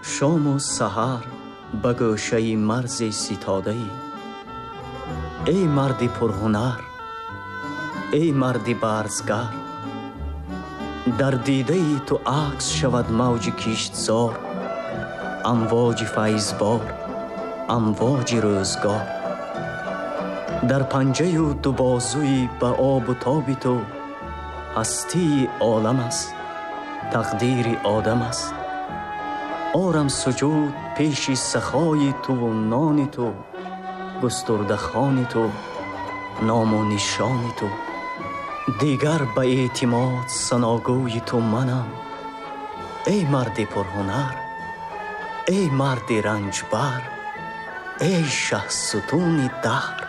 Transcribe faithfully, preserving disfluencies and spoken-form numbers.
شام و سحر به گوشه مرز ستاده‌ای. ای مرد پرهنر، ای مرد برزگر، در دیده ای تو عکس شود موج کشتزار، امواج فیضبار، امواج روزگار. در پنجه و دو بازوی به آب و تاب تو هستی عالم است، تقدیر آدم است. آرم سجود پیش سخای تو و نان تو، گسترده خوان تو، نام و نشان تو. دیگر به اعتماد ثناگوی تو منم، ای مرد پرهنر، ای مرد رنجبر، ای شه ستون دهر.